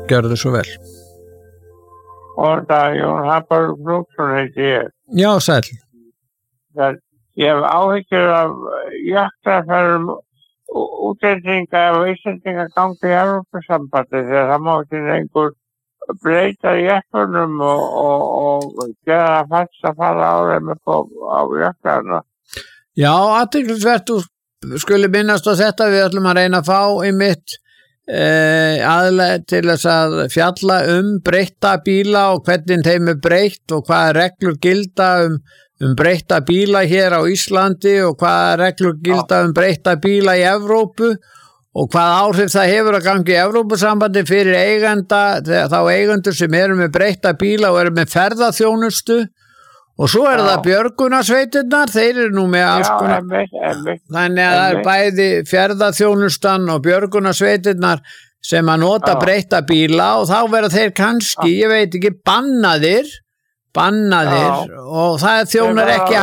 gjörðu svo vel. Og það Jón Hapar Knútsson heiti ég. Já, sæll. Ég hef áhyggjur af jöklaferðum útlendinga og Íslendinga gangi í Evrópusambandið þegar það má ekki lengur breyta jöklunum og gera fast að fara á þeim upp á jöklana. Já, athyglisvert þú skuli minnast á þetta, við ætlum að reyna að fá einmitt aðlega til þess að fjalla breytta bíla og hvernig þeim breytt og hvaða reglur gilda breytta bíla hér á Íslandi og hvaða reglur gilda breytta bíla í Evrópu og hvaða áhrif það hefur að gangi í Evrópusambandi fyrir eigenda, þá eigendur sem eru með breytta bíla og eru með ferðaþjónustu og svo það björgunarsveitirnar, þeir eru nú með alls konar. Þannig að það bæði ferðaþjónustan og björgunarsveitirnar sem að nota breytta bíla og þá verða þeir kannski, ég veit ekki, bannaðir og það þjónar ekki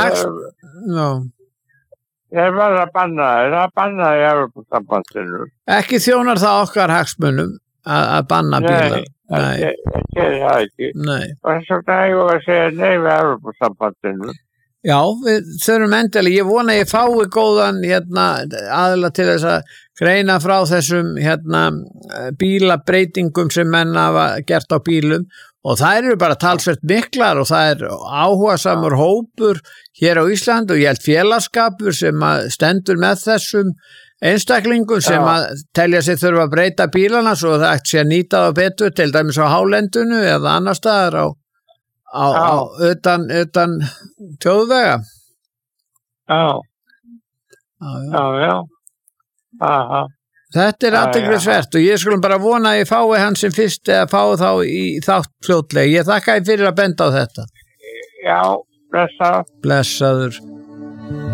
Þeir verða bannaðir, það bannaði í Evrópusambandinu. Ekki þjónar það okkar hagsmunum að banna bíla. Nei, það ekki. Nei. Og þess vegna eigum við að segja nei við Evrópusambandinu. Já, við þurfum endilega, ég vona ég fái góðan aðila til þess að greina frá þessum bílabreytingum sem menn hafa gert á bílum og það eru bara talsvert miklar og það áhugasamur hópur hér á Ísland og ég held félagskapur sem að stendur með þessum einstaklingum sem að telja sig þurfa að breyta bílana svo það ætti að nýta það betur til dæmis á hálendinu eða annar staðar utan þjóðvega. Já. Aha. Þetta athyglisvert og ég skulum bara vona að ég fái hann sem fyrst eða fái þá í þátt fljótlega. Ég þakka þér fyrir að benda á þetta. Já, blessaður. Blessaður.